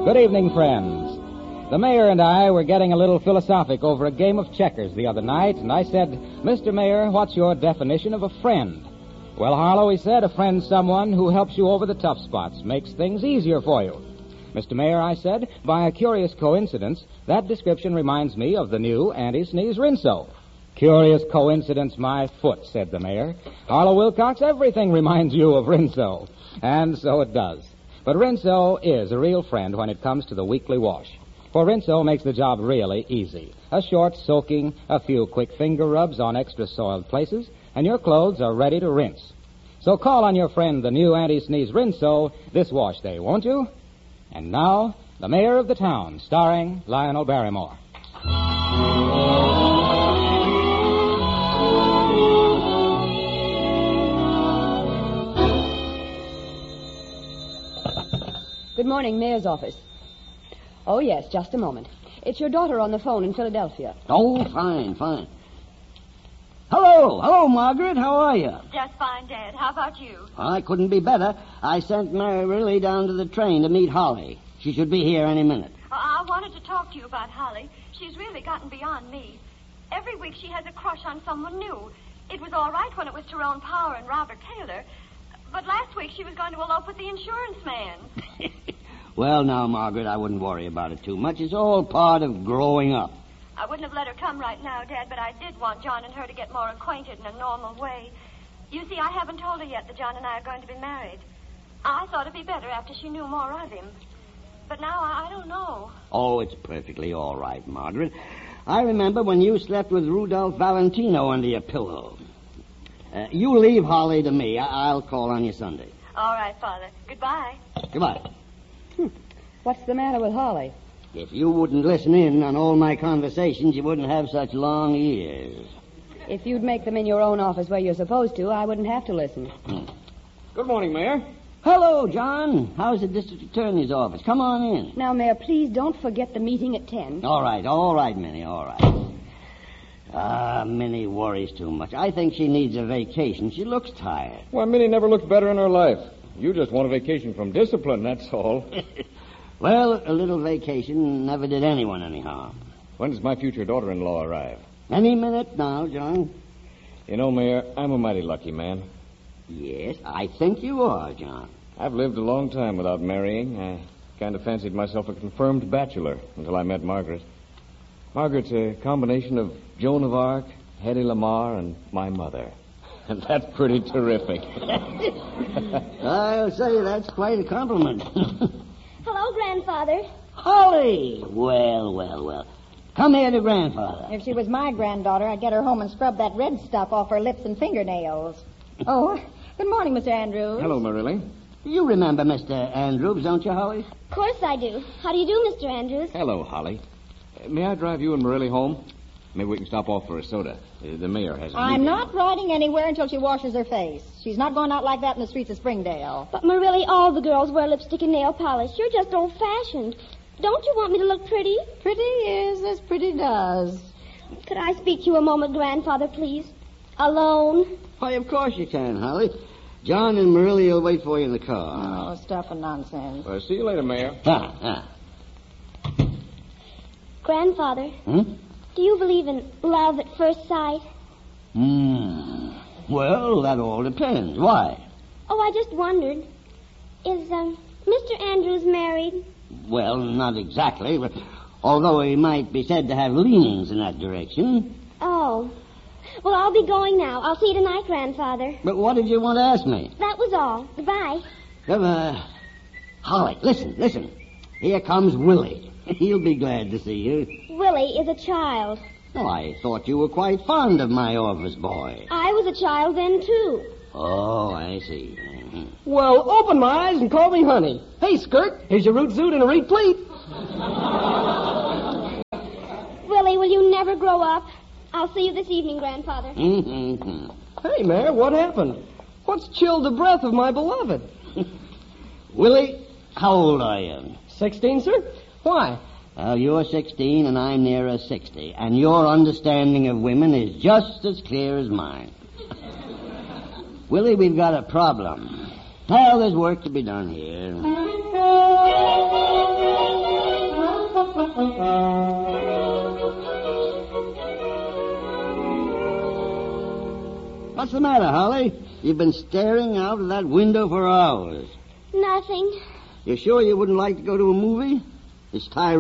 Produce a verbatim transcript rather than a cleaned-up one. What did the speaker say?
Good evening, friends. The mayor and I were getting a little philosophic over a game of checkers the other night, and I said, Mister Mayor, what's your definition of a friend? Well, Harlow, he said, a friend's someone who helps you over the tough spots, makes things easier for you. Mister Mayor, I said, by a curious coincidence, that description reminds me of the new Anti-Sneeze Rinso. Curious coincidence, my foot, said the mayor. Harlow Wilcox, everything reminds you of Rinso. And so it does. But Rinso is a real friend when it comes to the weekly wash. For Rinso makes the job really easy. A short soaking, a few quick finger rubs on extra soiled places, and your clothes are ready to rinse. So call on your friend, the new Anti-Sneeze Rinso, this wash day, won't you? And now, the mayor of the town, starring Lionel Barrymore. Good morning, Mayor's office. Oh, yes, just a moment. It's your daughter on the phone in Philadelphia. Oh, fine, fine. Hello, hello, Margaret. How are you? Just fine, Dad. How about you? I couldn't be better. I sent Mary Riley down to the train to meet Holly. She should be here any minute. Uh, I wanted to talk to you about Holly. She's really gotten beyond me. Every week she has a crush on someone new. It was all right when it was Tyrone Power and Robert Taylor. But last week she was going to elope with the insurance man. Well, now, Margaret, I wouldn't worry about it too much. It's all part of growing up. I wouldn't have let her come right now, Dad, but I did want John and her to get more acquainted in a normal way. You see, I haven't told her yet that John and I are going to be married. I thought it'd be better after she knew more of him. But now I, I don't know. Oh, it's perfectly all right, Margaret. I remember when you slept with Rudolph Valentino under your pillow. Uh, you leave Holly to me. I- I'll call on you Sunday. All right, Father. Goodbye. Goodbye. Hmm. What's the matter with Holly? If you wouldn't listen in on all my conversations, you wouldn't have such long ears. If you'd make them in your own office where you're supposed to, I wouldn't have to listen. Good morning, Mayor. Hello, John. How's the district attorney's office? Come on in. Now, Mayor, please don't forget the meeting at ten. All right, all right, Minnie, all right. Ah, Minnie worries too much. I think she needs a vacation. She looks tired. Why, Minnie never looked better in her life. You just want a vacation from discipline, that's all. Well, a little vacation never did anyone any harm. When does my future daughter-in-law arrive? Any minute now, John. You know, Mayor, I'm a mighty lucky man. Yes, I think you are, John. I've lived a long time without marrying. I kind of fancied myself a confirmed bachelor until I met Margaret. Margaret's a combination of Joan of Arc, Hedy Lamarr, and my mother. And that's pretty terrific. I'll say that's quite a compliment. Hello, Grandfather. Holly! Well, well, well. Come here to Grandfather. If she was my granddaughter, I'd get her home and scrub that red stuff off her lips and fingernails. Oh, good morning, Mister Andrews. Hello, Marilyn. You remember Mister Andrews, don't you, Holly? Of course I do. How do you do, Mister Andrews? Hello, Holly. Uh, may I drive you and Marilyn home? Maybe we can stop off for a soda. Uh, the mayor has a I'm meeting. not riding anywhere until she washes her face. She's not going out like that in the streets of Springdale. But, Marilly, all the girls wear lipstick and nail polish. You're just old-fashioned. Don't you want me to look pretty? Pretty is as pretty does. Could I speak to you a moment, Grandfather, please? Alone? Why, of course you can, Holly. John and Marilyn will wait for you in the car. Oh, stuff and nonsense. Uh, see you later, Mayor. Ah, ah. Grandfather, Hmm? do you believe in love at first sight? Hmm. Well, that all depends. Why? Oh, I just wondered. Is, um, Mister Andrews married? Well, not exactly, but although he might be said to have leanings in that direction. Oh. Well, I'll be going now. I'll see you tonight, Grandfather. But what did you want to ask me? That was all. Goodbye. Uh, Holly, listen, listen. Here comes Willie. He'll be glad to see you. Willie is a child. Oh, I thought you were quite fond of my office boy. I was a child then, too. Oh, I see. Well, open my eyes and call me honey. Hey, Skirt, here's your root suit and a reed pleat. Willie, will you never grow up? I'll see you this evening, Grandfather. Mm-hmm. Hey, Mayor, what happened? What's chilled the breath of my beloved? Willie, how old are you? Sixteen, sir? Why? Well, you're sixteen and I'm nearer sixty, and your understanding of women is just as clear as mine. Willie, we've got a problem. Well, there's work to be done here. What's the matter, Holly? You've been staring out of that window for hours. Nothing. You sure you wouldn't like to go to a movie? It's Tyrone.